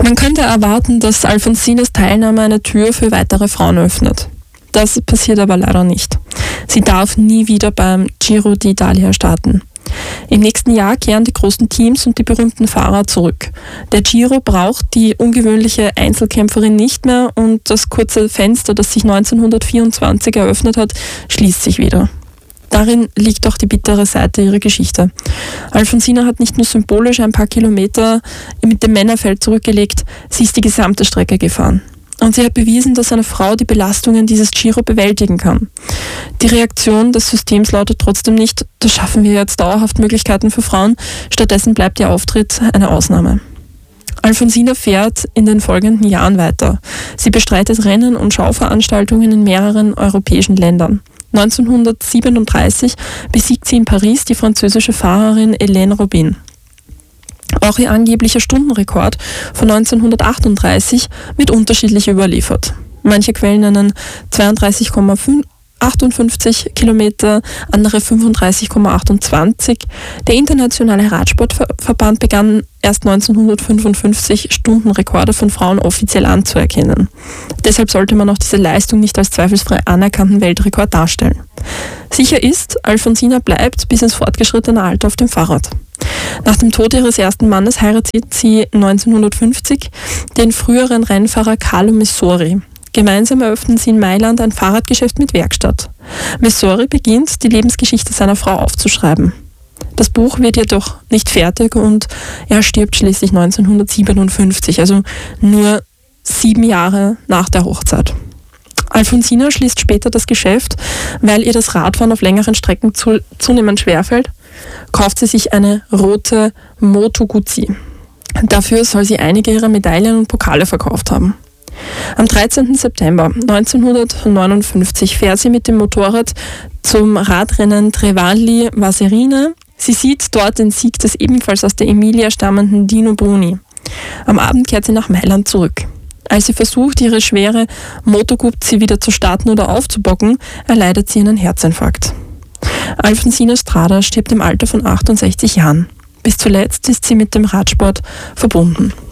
Man könnte erwarten, dass Alfonsinas Teilnahme eine Tür für weitere Frauen öffnet. Das passiert aber leider nicht. Sie darf nie wieder beim Giro d'Italia starten. Im nächsten Jahr kehren die großen Teams und die berühmten Fahrer zurück. Der Giro braucht die ungewöhnliche Einzelkämpferin nicht mehr und das kurze Fenster, das sich 1924 eröffnet hat, schließt sich wieder. Darin liegt auch die bittere Seite ihrer Geschichte. Alfonsina hat nicht nur symbolisch ein paar Kilometer mit dem Männerfeld zurückgelegt, sie ist die gesamte Strecke gefahren. Und sie hat bewiesen, dass eine Frau die Belastungen dieses Giro bewältigen kann. Die Reaktion des Systems lautet trotzdem nicht, da schaffen wir jetzt dauerhaft Möglichkeiten für Frauen, stattdessen bleibt ihr Auftritt eine Ausnahme. Alfonsina fährt in den folgenden Jahren weiter. Sie bestreitet Rennen und Schauveranstaltungen in mehreren europäischen Ländern. 1937 besiegt sie in Paris die französische Fahrerin Hélène Robin. Auch ihr angeblicher Stundenrekord von 1938 wird unterschiedlich überliefert. Manche Quellen nennen 32,58 Kilometer, andere 35,28. Der Internationale Radsportverband begann erst 1955 Stundenrekorde von Frauen offiziell anzuerkennen. Deshalb sollte man auch diese Leistung nicht als zweifelsfrei anerkannten Weltrekord darstellen. Sicher ist, Alfonsina bleibt bis ins fortgeschrittene Alter auf dem Fahrrad. Nach dem Tod ihres ersten Mannes heiratet sie 1950 den früheren Rennfahrer Carlo Messori. Gemeinsam eröffnen sie in Mailand ein Fahrradgeschäft mit Werkstatt. Messori beginnt, die Lebensgeschichte seiner Frau aufzuschreiben. Das Buch wird jedoch nicht fertig und er stirbt schließlich 1957, also nur 7 Jahre nach der Hochzeit. Alfonsina schließt später das Geschäft, weil ihr das Radfahren auf längeren Strecken zunehmend schwerfällt, kauft sie sich eine rote Moto Guzzi. Dafür soll sie einige ihrer Medaillen und Pokale verkauft haben. Am 13. September 1959 fährt sie mit dem Motorrad zum Radrennen Trevali-Vaserina. Sie sieht dort den Sieg des ebenfalls aus der Emilia stammenden Dino Bruni. Am Abend kehrt sie nach Mailand zurück. Als sie versucht, ihre schwere Moto Guzzi wieder zu starten oder aufzubocken, erleidet sie einen Herzinfarkt. Alfonsina Strada stirbt im Alter von 68 Jahren. Bis zuletzt ist sie mit dem Radsport verbunden.